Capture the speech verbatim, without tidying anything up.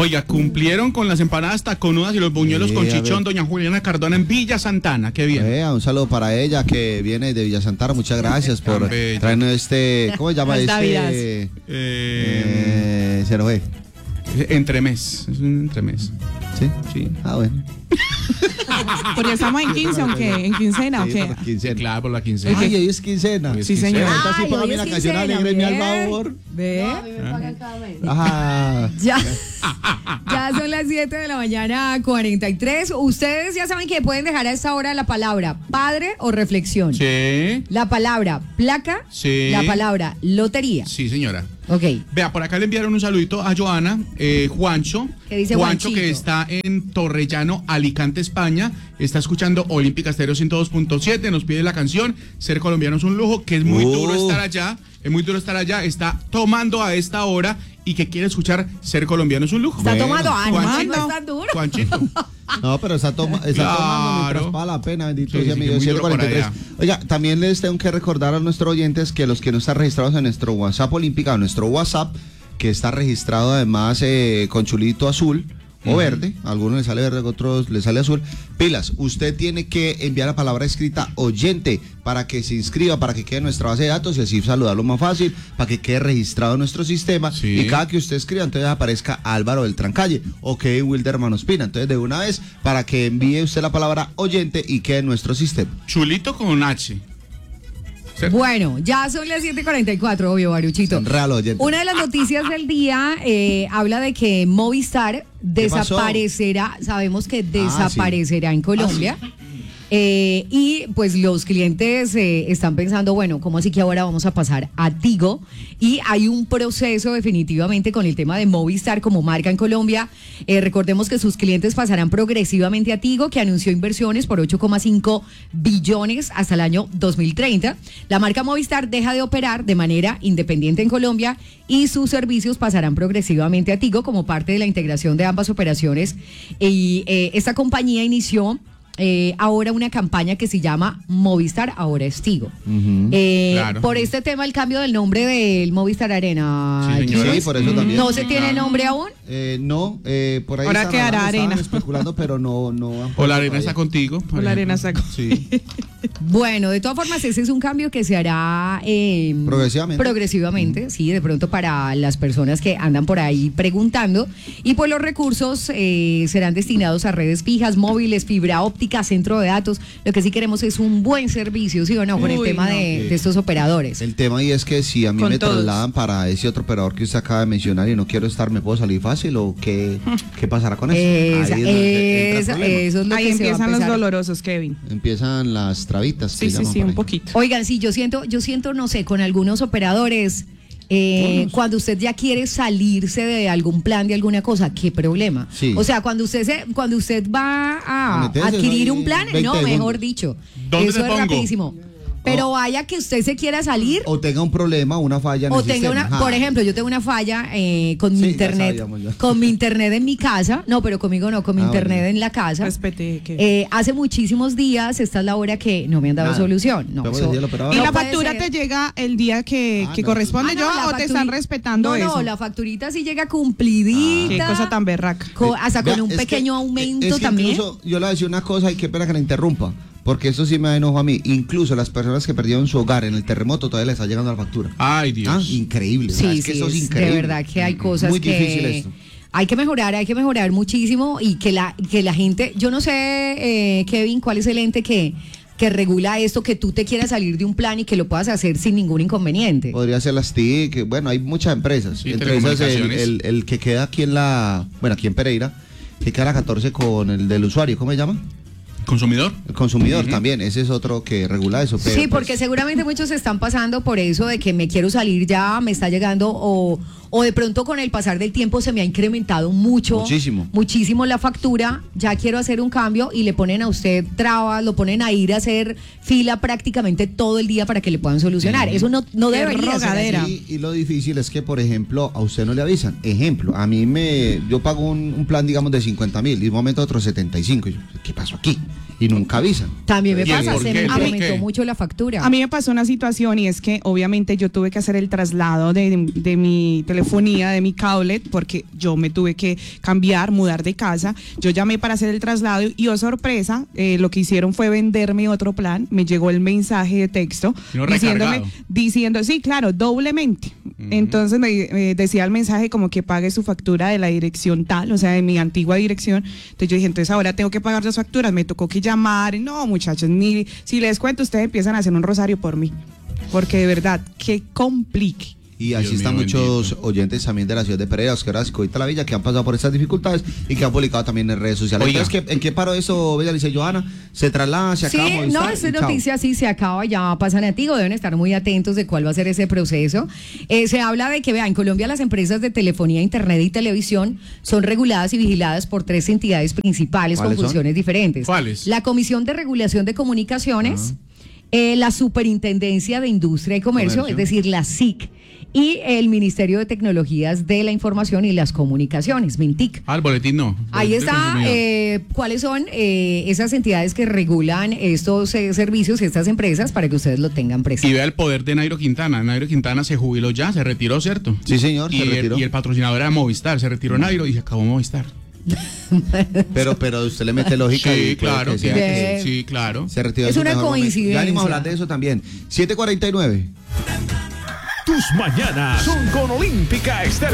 Oiga, cumplieron con las empanadas taconudas y los buñuelos Sí, con a chichón, ver. doña Juliana Cardona en Villa Santana. Qué bien. Eh, un saludo para ella que viene de Villa Santana. Muchas gracias por Tan bella. traernos este, ¿cómo se llama Las este? Navidades. Eh, Eh, se nos fue. entremés, es un entremés. ¿Sí? Sí. Ah, bueno. Porque estamos en quince o qué, en quincena o Sí, qué. por quincena. Claro, por la quincena. Ay, hoy es quincena. Hoy es Sí, quincena. señor. Entonces, sí, Ay, póngame hoy una es canción quincena, alegre al bien. favor. ¿Ve? A mí me pagan cada mes. Ajá. Ya, ya son las siete de la mañana, cuarenta y tres. Ustedes ya saben que pueden dejar a esta hora la palabra padre o reflexión. Sí, La palabra placa. Sí. La palabra lotería. sí, señora. Ok. Vea, por acá le enviaron un saludito a Joana, eh, Juancho. ¿Qué dice Juancho, Juanchito? que está en Torrellano, Alicante, España. Está escuchando Olímpica Estéreo ciento dos punto siete. Nos pide la canción Ser colombiano es un lujo, que es muy Uh. duro estar allá. Es muy duro estar allá. Está tomando a esta hora y que quiere escuchar Ser colombiano es un lujo. Está Bueno, tomando ánimo, Juanchito. no es tan duro. Juanchito. No, pero está, toma, está Claro. tomando mientras paga la pena, bendito Sí, sea sí, mi que Dios. muy siete duro por cuarenta y tres. allá. Oiga, también les tengo que recordar a nuestros oyentes que los que no están registrados en nuestro WhatsApp Olímpica, nuestro WhatsApp, que está registrado además eh, con chulito azul o verde, a algunos les sale verde, a otros les sale azul. Pilas, usted tiene que enviar la palabra escrita oyente para que se inscriba, para que quede en nuestra base de datos y así saludarlo más fácil, para que quede registrado en nuestro sistema. Sí. Y cada que usted escriba, entonces aparezca Álvaro Beltrán Calle o Kevin Wilderman Ospina. Entonces, de una vez, para que envíe usted la palabra oyente y quede en nuestro sistema. Chulito con H. ¿Cierto? Bueno, ya son las siete cuarenta y cuatro, obvio, Baruchito. Son real oyente. Una de las noticias del día eh, habla de que Movistar ¿Qué pasó? desaparecerá, sabemos que Ah, desaparecerá en Colombia. Eh, y pues los clientes eh, están pensando, bueno, ¿cómo así que ahora vamos a pasar a Tigo? Y hay un proceso definitivamente con el tema de Movistar como marca en Colombia. Eh, recordemos que sus clientes pasarán progresivamente a Tigo, que anunció inversiones por ocho coma cinco billones hasta el año dos mil treinta. La marca Movistar deja de operar de manera independiente en Colombia y sus servicios pasarán progresivamente a Tigo como parte de la integración de ambas operaciones. Y eh, esta compañía inició Eh, ahora una campaña que se llama Movistar Ahora es Tigo. Ujú. Eh, Claro. Por este tema, el cambio del nombre del Movistar Arena. Sí, señora. Sí, por eso también. ¿No se tiene nombre aún? Eh, no, eh, por ahí Ahora están quedará hablando, estaban arena. especulando, pero no, no. han O la arena puesto está todavía. contigo. por O la arena ejemplo. está Sí. Bueno, de todas formas, ese es un cambio que se hará eh, Progresivamente. progresivamente, sí, de pronto para las personas que andan por ahí preguntando. Y pues los recursos eh, serán destinados a redes fijas, móviles, fibra óptica, centro de datos. Lo que sí queremos es un buen servicio, ¿sí o no? Con el Uy, tema no. de, de estos operadores. El tema ahí es que si a mí Con me todos. trasladan para ese otro operador que usted acaba de mencionar y no quiero estar, ¿me puedo salir fácil o qué, qué pasará con eso? Esa- Ahí es donde entra el esa- problema. eso es lo Ahí que se va a empiezan los empezar. dolorosos, Kevin. Empiezan las trabitas. Sí, que sí, llaman sí, por un ahí. poquito. Oigan, sí, yo siento, yo siento, no sé, con algunos operadores, eh, cuando usted ya quiere salirse de algún plan, de alguna cosa, ¿qué problema? Sí. O sea, cuando usted se, cuando usted va A a meterse, adquirir eso ahí un plan, veinte no, segundos. mejor dicho, ¿Dónde eso te es pongo? rapidísimo. Pero Oh. vaya que usted se quiera salir. O tenga un problema, una falla en O el tenga sistema. una, Ajá. por ejemplo, yo tengo una falla eh, con Sí, mi ya internet, sabíamos ya. con mi internet en mi casa, no, pero conmigo no, con mi Ah, internet bueno. en la casa. Respete, Kevin. Eh, hace muchísimos días, esta es la hora que no me han dado Nada. solución. No, Podemos eso- decir al operador. ¿Y no la puede factura ser. te llega el día que, Ah, que no. corresponde Ah, no, yo la o te facturi- están respetando no, eso? No, la facturita sí llega cumplidita. Qué cosa tan berraca. co- hasta Vea, con un es que- pequeño aumento es que también. Incluso, yo le voy a decir una cosa y qué pena que la interrumpa, porque eso sí me da enojo a mí. Incluso las personas que perdieron su hogar en el terremoto todavía les está llegando la factura. Ay, Dios. Ah, increíble. o sea, Sí, es que sí, eso es es increíble. de verdad que hay cosas Muy que difícil esto. hay que mejorar, hay que mejorar muchísimo y que la que la gente, yo no sé, eh, Kevin, cuál es el ente que que regula esto, que tú te quieras salir de un plan y que lo puedas hacer sin ningún inconveniente. Podría ser las T I C, bueno, hay muchas empresas. Sí, Entre esas el, telecomunicaciones. el, el que queda aquí en la, bueno, aquí en Pereira, que queda la catorce con el del usuario, ¿cómo se llama? ¿Consumidor? El consumidor Ujú. también, ese es otro que regula eso. Pero, Sí, porque pues, seguramente muchos están pasando por eso de que me quiero salir ya, me está llegando o, o de pronto con el pasar del tiempo se me ha incrementado mucho. Muchísimo. Muchísimo la factura, ya quiero hacer un cambio y le ponen a usted trabas, lo ponen a ir a hacer fila prácticamente todo el día para que le puedan solucionar. Eso no, no Qué debería ser así. rogadera. Y, y lo difícil es que, por ejemplo, a usted no le avisan. Ejemplo, a mí me, yo pago un, un plan, digamos, de cincuenta mil y de un momento a otro setenta y cinco. Y yo, ¿qué pasó aquí? y nunca avisan. También me ¿Y el pasa, por se qué? me ¿El por incrementó qué? mucho la factura. A mí me pasó una situación y es que obviamente yo tuve que hacer el traslado de, de mi telefonía, de mi cable, porque yo me tuve que cambiar, mudar de casa. Yo llamé para hacer el traslado y, oh sorpresa, eh, lo que hicieron fue venderme otro plan. Me llegó el mensaje de texto Y no diciéndome, recargado. diciendo, sí, claro, doblemente. Entonces me eh, decía el mensaje como que pague su factura de la dirección tal, o sea, de mi antigua dirección. Entonces yo dije, entonces ahora tengo que pagar las facturas. Me tocó que llamar. No, muchachos, ni si les cuento, ustedes empiezan a hacer un rosario por mí. Porque de verdad, que complique. Y así Dios están mío, muchos bendito. oyentes también de la ciudad de Pereira, Oscar Coita la Villa, que han pasado por estas dificultades y que han publicado también en redes sociales. Oiga. Entonces, ¿qué- ¿en qué paró eso, Bella? Dice Johanna, se traslada, se Sí, acaba. no, Movistar esta y chao. noticia sí se acaba, ya pasan a Tigo, deben estar muy atentos de cuál va a ser ese proceso. Eh, se habla de que, vea, en Colombia las empresas de telefonía, internet y televisión son reguladas y vigiladas por tres entidades principales con ¿Cuáles son? funciones diferentes. ¿Cuáles? La Comisión de Regulación de Comunicaciones, eh, la Superintendencia de Industria y Comercio, Comercio. es decir, la S I C, y el Ministerio de Tecnologías de la Información y las Comunicaciones, MINTIC. Ah, el boletín no. Ahí Boletín del está, consumidor. eh, cuáles son eh, esas entidades que regulan estos eh, servicios y estas empresas para que ustedes lo tengan Y presente. vea el poder de Nairo Quintana. Nairo Quintana se jubiló ya, se retiró, ¿cierto? Sí, señor, y se el, retiró. Y el patrocinador era Movistar. Se retiró Nairo y se acabó Movistar. Pero, pero usted le mete lógica. y Sí, puede claro. que sea tiene que que- Bien. Sí, claro. se retiró en Es su una mejor momento. coincidencia. Ya venimos a hablar de eso también. siete cuarenta y nueve. Tus mañanas son con Olímpica Estéreo.